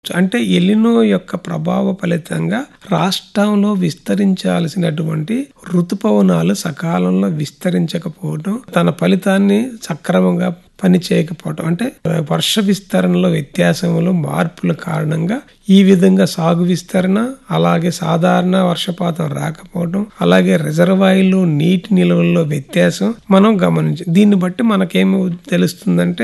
అంటే ఎలినో యొక్క ప్రభావ ఫలితంగా రాష్ట్రంలో విస్తరించాల్సినటువంటి ఋతుపవనాలు సకాలంలో విస్తరించకపోవడం, తన ఫలితాన్ని సక్రమంగా పని చేయకపోవటం, అంటే వర్ష విస్తరణలో వ్యత్యాసములు మార్పుల కారణంగా ఈ విధంగా సాగు విస్తరణ, అలాగే సాధారణ వర్షపాతం రాకపోవడం, అలాగే రిజర్వాయర్లు నీటి నిల్వల్లో వ్యత్యాసం మనం గమనించాం. దీన్ని బట్టి మనకేమి తెలుస్తుందంటే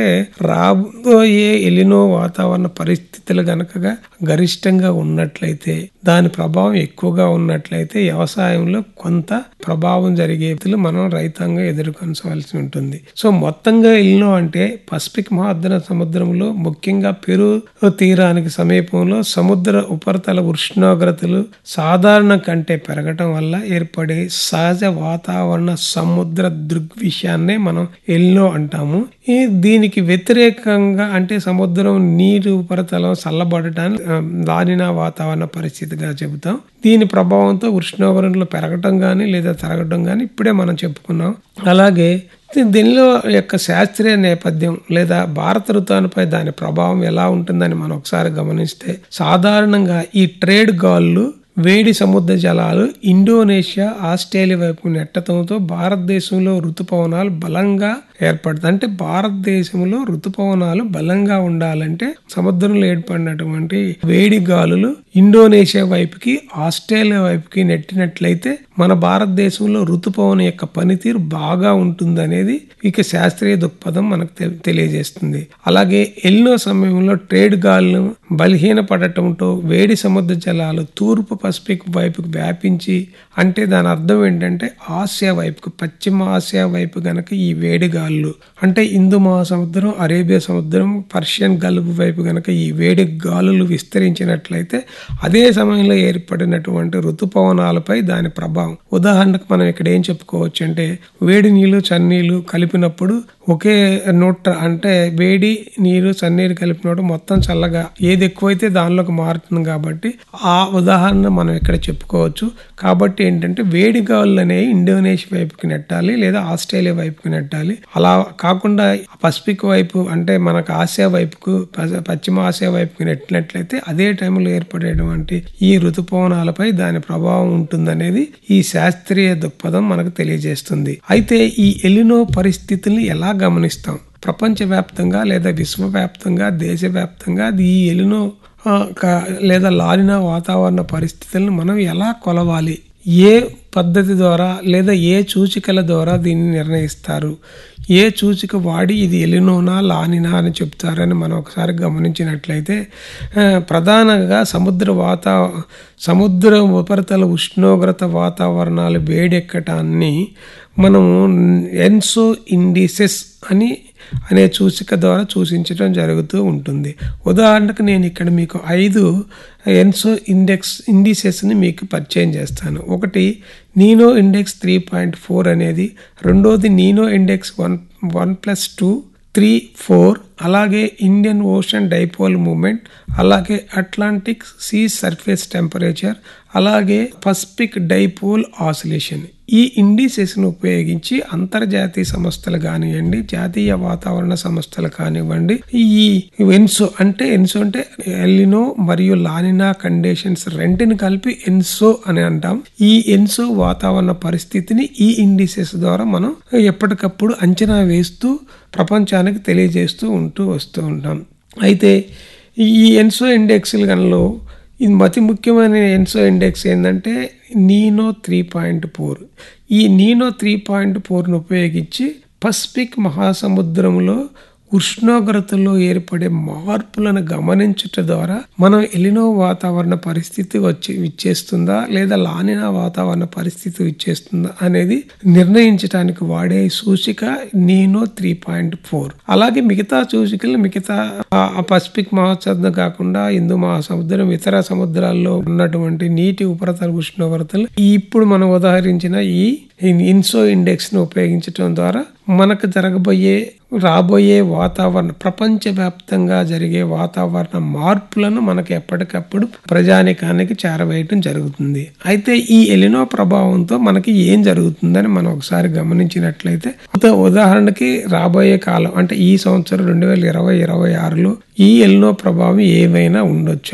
రాబోయే ఎలినో వాతావరణ పరిస్థితులు గనక గరిష్టంగా ఉన్నట్లయితే, దాని ప్రభావం ఎక్కువగా ఉన్నట్లయితే వ్యవసాయంలో కొంత ప్రభావం జరిగే మనం రైతాంగం ఎదుర్కొనవలసి ఉంటుంది. సో మొత్తంగా ఎలినో అంటే పసిఫిక్ మహాద్వీప సముద్రంలో ముఖ్యంగా పెరు తీరానికి సమీపంలో సముద్ర ఉపరితల ఉష్ణోగ్రతలు సాధారణ కంటే పెరగటం వల్ల ఏర్పడే సహజ వాతావరణ సముద్ర దృగ్విషయాన్నే మనం ఎలినో అంటాము. దీనికి వ్యతిరేకంగా అంటే సముద్రం నీరు ఉపరితలం చల్లబడటాన్ని లానినా వాతావరణ పరిస్థితిగా చెబుతాం. దీని ప్రభావంతో ఉష్ణోగ్రతలు పెరగటం గాని లేదా తరగటం గాని ఇప్పుడే మనం చెప్పుకున్నాం. అలాగే దీనిలో యొక్క శాస్త్రీయ నేపథ్యం లేదా భారత ఋతువుపై దాని ప్రభావం ఎలా ఉంటుందని మనం ఒకసారి గమనిస్తే, సాధారణంగా ఈ ట్రేడ్ గాలులు వేడి సముద్ర జలాలు ఇండోనేషియా, ఆస్ట్రేలియా వైపు నెట్టడంతో భారతదేశంలో ఋతుపవనాలు బలంగా ఏర్పడతాయి. అంటే భారతదేశంలో ఋతుపవనాలు బలంగా ఉండాలంటే సముద్రంలో ఏర్పడినటువంటి వేడి గాలులు ఇండోనేషియా వైపుకి, ఆస్ట్రేలియా వైపుకి నెట్టినట్లయితే మన భారతదేశంలో ఋతుపవనం యొక్క పనితీరు బాగా ఉంటుందనేది ఇక శాస్త్రీయ దృక్పథం మనకు తెలియజేస్తుంది. అలాగే ఎల్నో సమయంలో ట్రేడ్ గాలులు బలహీనపడటంతో వేడి సముద్ర జలాలు తూర్పు పసిఫిక్ వైపుకు వ్యాపించి, అంటే దాని అర్థం ఏంటంటే ఆసియా వైపుకు, పశ్చిమ ఆసియా వైపు గనక ఈ వేడి గాలులు అంటే హిందూ మహాసముద్రం, అరేబియా సముద్రం, పర్షియన్ గల్ఫ్ వైపు గనక ఈ వేడి గాలులు విస్తరించినట్లయితే అదే సమయంలో ఏర్పడినటువంటి ఋతుపవనాలపై దాని ప్రభావం. ఉదాహరణకు మనం ఇక్కడ ఏం చెప్పుకోవచ్చు అంటే, వేడి నీళ్లు చన్నీళ్లు కలిపినప్పుడు ఒకే అంటే వేడి నీరు చన్నీరు కలిపినప్పుడు మొత్తం చల్లగా ఏది ఎక్కువైతే దానిలోకి మారుతుంది. కాబట్టి ఆ ఉదాహరణ మనం ఇక్కడ చెప్పుకోవచ్చు. కాబట్టి ఏంటంటే వేడి గాలులు అనేవి ఇండోనేషియా వైపుకి నెట్టాలి లేదా ఆస్ట్రేలియా వైపుకి నెట్టాలి. అలా కాకుండా పసిఫిక్ వైపు అంటే మనకు ఆసియా వైపుకు, పశ్చిమ ఆసియా వైపుకి నెట్టినట్లయితే అదే టైంలో ఏర్పడేటువంటి ఈ ఋతుపవనాలపై దాని ప్రభావం ఉంటుందనేది ఈ శాస్త్రీయ దృక్పథం మనకు తెలియజేస్తుంది. అయితే ఈ ఎలినో పరిస్థితుల్ని ఎలా గమనిస్తాం? ప్రపంచవ్యాప్తంగా లేదా విశ్వవ్యాప్తంగా, దేశవ్యాప్తంగా ఈ ఎలినో లేదా లానినా వాతావరణ పరిస్థితులను మనం ఎలా కొలవాలి? ఏ పద్ధతి ద్వారా లేదా ఏ సూచికల ద్వారా దీన్ని నిర్ణయిస్తారు? ఏ సూచిక వాడి ఇది ఎలినోనా లానినా అని చెప్తారని మనం ఒకసారి గమనించినట్లయితే, ప్రధానంగా సముద్ర ఉపరితల ఉష్ణోగ్రత వాతావరణాలు వేడెక్కటాన్ని మనము ఎన్సో ఇండిసెస్ అనే సూచిక ద్వారా సూచించడం జరుగుతూ ఉంటుంది. ఉదాహరణకు నేను ఇక్కడ మీకు 5 ఎన్సో ఇండిసెస్ని మీకు పరిచయం చేస్తాను. ఒకటి నీనో ఇండెక్స్ 3.4 అనేది, రెండోది నీనో ఇండెక్స్ 1+2, 3, 4, అలాగే ఇండియన్ ఓషన్ డైపోల్ మూమెంట్, అలాగే అట్లాంటిక్ సీ సర్ఫేస్ టెంపరేచర్, అలాగే పసిఫిక్ డైపోల్ ఆసిలేషన్. ఈ ఇండిసెస్ను ఉపయోగించి అంతర్జాతీయ సంస్థలు కానివ్వండి, జాతీయ వాతావరణ సంస్థలు కానివ్వండి, ఈ ఎన్సో అంటే ఎలినో మరియు లానినా కండిషన్స్ రెంటిని కలిపి ఎన్సో అని అంటాం. ఈ ఎన్సో వాతావరణ పరిస్థితిని ఈ ఇండిసెస్ ద్వారా మనం ఎప్పటికప్పుడు అంచనా వేస్తూ ప్రపంచానికి తెలియజేస్తూ వస్తూ ఉంటాం. అయితే ఈ ఎన్సో ఇండెక్స్లలో ఇది అతి ముఖ్యమైన ఎన్సో ఇండెక్స్ ఏంటంటే నీనో 3.4. ఈ నీనో 3.4ను ఉపయోగించి పసిఫిక్ మహాసముద్రంలో ఉష్ణోగ్రతలో ఏర్పడే మార్పులను గమనించటం ద్వారా మనం ఎలినో వాతావరణ పరిస్థితి ఇచ్చేస్తుందా లేదా లానినా వాతావరణ పరిస్థితి ఇచ్చేస్తుందా అనేది నిర్ణయించడానికి వాడే సూచిక నీనో 3.4. అలాగే మిగతా సూచికలు పసిఫిక్ మహాసముద్రం కాకుండా హిందూ మహాసముద్రం, ఇతర సముద్రాల్లో ఉన్నటువంటి నీటి ఉపరితల ఉష్ణోగ్రతలు ఇప్పుడు మనం ఉదాహరించిన ఈ ఇన్సో ఇండెక్స్ ను ఉపయోగించడం ద్వారా మనకు రాబోయే వాతావరణ, ప్రపంచవ్యాప్తంగా జరిగే వాతావరణ మార్పులను మనకు ఎప్పటికప్పుడు ప్రజానికానికి చేరవేయటం జరుగుతుంది. అయితే ఈ ఎలినో ప్రభావంతో మనకి ఏం జరుగుతుందని మనం ఒకసారి గమనించినట్లయితే, ఉదాహరణకి రాబోయే కాలం అంటే ఈ సంవత్సరం 2020-26లో ఈ ఎలినో ప్రభావం ఏమైనా ఉండొచ్చు.